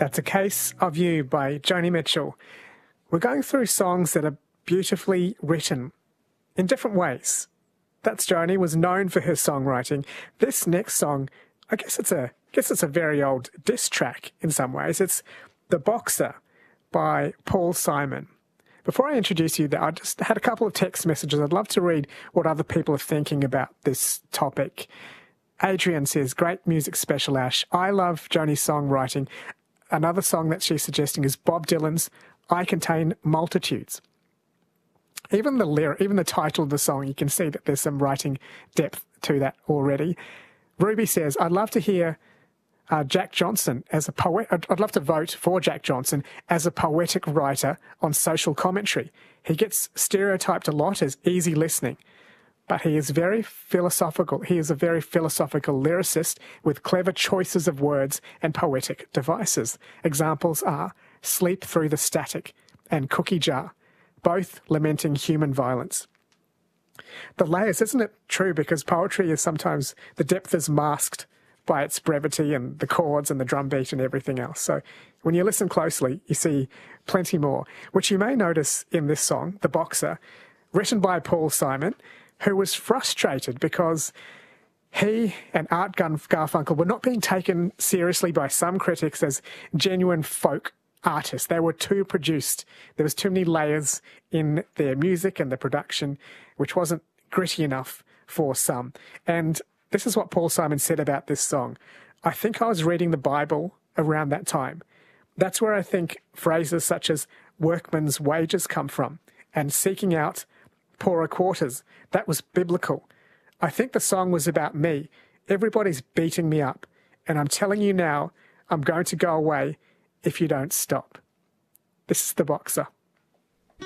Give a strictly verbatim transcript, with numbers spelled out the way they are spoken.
That's A Case of You by Joni Mitchell. We're going through songs that are beautifully written in different ways. That's Joni, was known for her songwriting. This next song, I guess it's a I guess it's a very old diss track in some ways. It's The Boxer by Paul Simon. Before I introduce you, I just had a couple of text messages. I'd love to read what other people are thinking about this topic. Adrian says, great music special, Ash. I love Joni's songwriting. Another song that she's suggesting is Bob Dylan's I Contain Multitudes. Even the lyric, even the title of the song, you can see that there's some writing depth to that already. Ruby says, I'd love to hear uh, Jack Johnson as a poet. I'd, I'd love to vote for Jack Johnson as a poetic writer on social commentary. He gets stereotyped a lot as easy listening, but he is very philosophical. He is a very philosophical lyricist with clever choices of words and poetic devices. Examples are Sleep Through the Static and Cookie Jar, both lamenting human violence. The layers, isn't it true? Because poetry is sometimes, the depth is masked by its brevity and the chords and the drum beat and everything else. So when you listen closely, you see plenty more, which you may notice in this song, The Boxer, written by Paul Simon, who was frustrated because he and Art Garfunkel were not being taken seriously by some critics as genuine folk artists. They were too produced. There was too many layers in their music and the production, which wasn't gritty enough for some. And this is what Paul Simon said about this song. I think I was reading the Bible around that time. That's where I think phrases such as workman's wages come from, and seeking out poorer quarters. That was biblical. I think the song was about me. Everybody's beating me up, and I'm telling you now, I'm going to go away if you don't stop. This is The Boxer.